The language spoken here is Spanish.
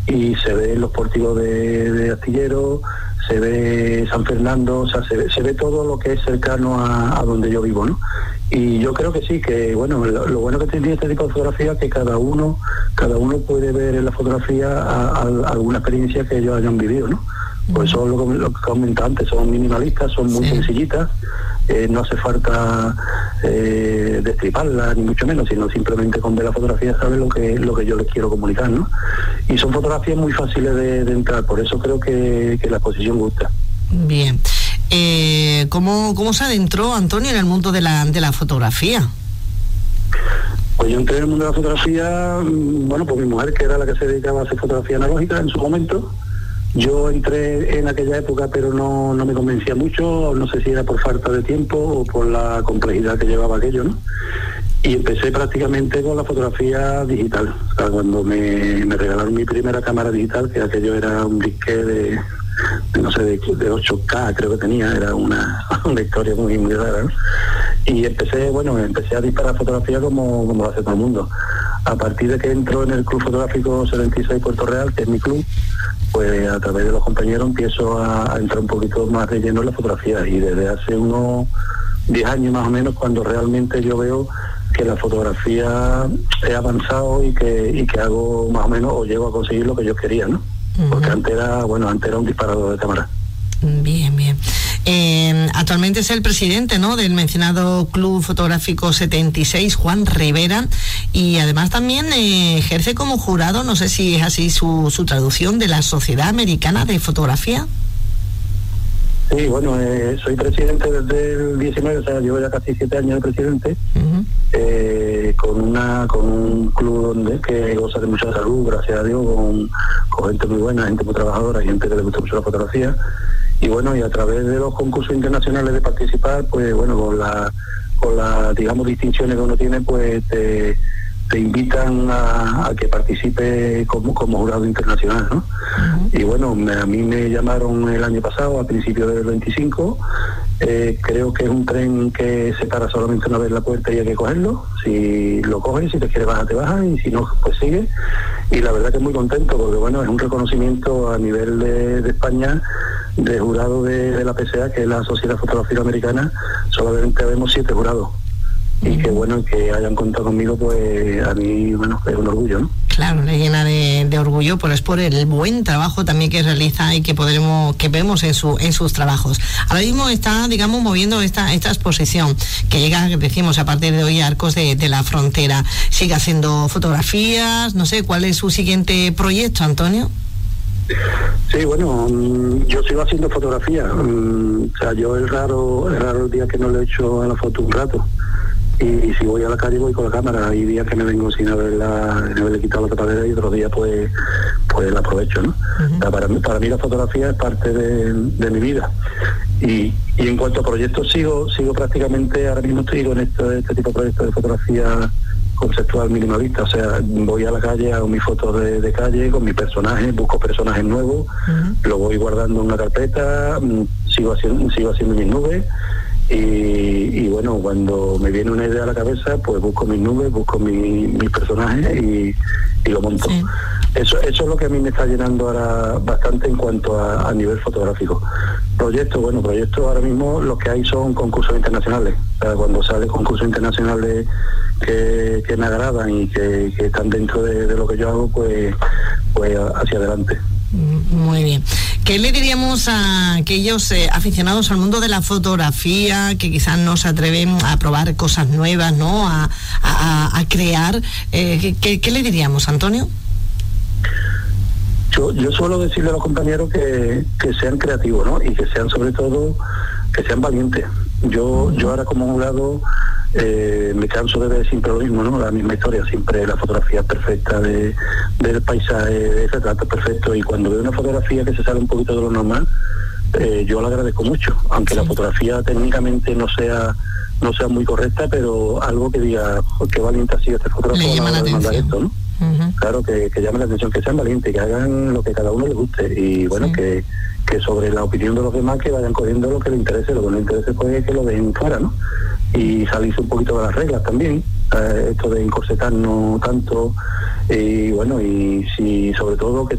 y se ve los pórticos de Astillero, se ve San Fernando, o sea, se ve todo lo que es cercano a donde yo vivo, ¿no? Y yo creo que sí, que bueno, lo bueno que tiene este tipo de fotografía es que cada uno puede ver en la fotografía alguna experiencia que ellos hayan vivido, ¿no? Pues eso es lo que comentaba antes, son minimalistas, son muy sencillitas, no hace falta destriparla ni mucho menos, sino simplemente con ver la fotografía sabe lo que yo les quiero comunicar, ¿no? Y son fotografías muy fáciles de entrar, por eso creo que la exposición gusta. Bien. ¿Cómo se adentró Antonio en el mundo de la fotografía? Pues yo entré en el mundo de la fotografía, bueno, pues mi mujer, que era la que se dedicaba a hacer fotografía analógica en su momento. Yo entré en aquella época, pero no me convencía mucho, no sé si era por falta de tiempo o por la complejidad que llevaba aquello, ¿no? Y empecé prácticamente con la fotografía digital. O sea, cuando me regalaron mi primera cámara digital, que aquello era un disque de 8K creo que tenía, era una historia muy rara, ¿no? Y empecé a disparar fotografía como lo hace todo el mundo. A partir de que entro en el Club Fotográfico 76 Puerto Real, que es mi club, pues a través de los compañeros empiezo a entrar un poquito más de lleno en la fotografía, y desde hace unos 10 años más o menos cuando realmente yo veo que la fotografía he avanzado y que hago más o menos o llego a conseguir lo que yo quería, ¿no? Porque antes era un disparador de cámara. Bien. Actualmente es el presidente, ¿no?, del mencionado Club Fotográfico 76, Juan Rivera, y además también ejerce como jurado, no sé si es así su traducción, de la Sociedad Americana de Fotografía. Sí, bueno, soy presidente desde el 19, o sea, llevo ya casi 7 años de presidente, con un club que goza de mucha salud, gracias a Dios, con gente muy buena, gente muy trabajadora, gente que le gusta mucho la fotografía. Y bueno, y a través de los concursos internacionales de participar, pues bueno, con las digamos distinciones que uno tiene, pues te invitan a que participe como jurado internacional, ¿no? Y bueno, a mí me llamaron el año pasado, a principios del 25, creo que es un tren que se para solamente una vez la puerta y hay que cogerlo. Si lo coges, si te quieres bajar, te bajas, y si no, pues sigue. Y la verdad que muy contento, porque bueno, es un reconocimiento a nivel de España, de jurado de la PSA, que es la Sociedad Fotográfica Americana. Solamente vemos 7 jurados. Y que bueno, que hayan contado conmigo, pues a mí, bueno, es un orgullo, ¿no? Claro, le llena de orgullo, pero es por el buen trabajo también que realiza y que vemos en sus trabajos. Ahora mismo está, digamos, moviendo esta exposición, que llega, decimos, a partir de hoy a Arcos de la Frontera. Sigue haciendo fotografías, no sé, ¿cuál es su siguiente proyecto, Antonio? Sí, bueno, yo sigo haciendo fotografía. O sea, yo es raro el día que no le echo a la foto un rato. Y si voy a la calle voy con la cámara. Hay días que me vengo sin haberle quitado la tapadera, y otros días pues la aprovecho, ¿no? O sea, para mí la fotografía es parte de mi vida. Y en cuanto a proyectos, sigo prácticamente, ahora mismo estoy con este tipo de proyectos de fotografía conceptual minimalista. O sea, voy a la calle, hago mis fotos de calle con mis personajes, busco personajes nuevos, lo voy guardando en una carpeta, sigo haciendo mis nubes. Y bueno, cuando me viene una idea a la cabeza, pues busco mis nubes, busco mis personajes y lo monto. Sí. Eso es lo que a mí me está llenando ahora bastante en cuanto a nivel fotográfico. Proyectos ahora mismo los que hay son concursos internacionales. O sea, cuando salen concursos internacionales que me agradan y que están dentro de lo que yo hago, pues hacia adelante. Muy bien. ¿Qué le diríamos a aquellos aficionados al mundo de la fotografía que quizás no se atreven a probar cosas nuevas, ¿no?, a crear? ¿Qué le diríamos, Antonio? Yo suelo decirle a los compañeros que sean creativos, ¿no? Y que sean, sobre todo, que sean valientes. Yo ahora como jurado me canso de ver siempre lo mismo, ¿no? La misma historia, siempre la fotografía perfecta del paisaje, de retrato perfecto, y cuando veo una fotografía que se sale un poquito de lo normal, yo la agradezco mucho, aunque la fotografía técnicamente no sea muy correcta, pero algo que diga, qué valiente ha sido este fotógrafo a la hora de mandar esto, ¿no? Claro, que llame la atención, que sean valientes, que hagan lo que cada uno les guste, y bueno, que sobre la opinión de los demás, que vayan cogiendo lo que les interese, lo que no les interese pues que lo dejen fuera, ¿no? Y salirse un poquito de las reglas también, esto de encorsetarnos tanto, y bueno, y si sobre todo que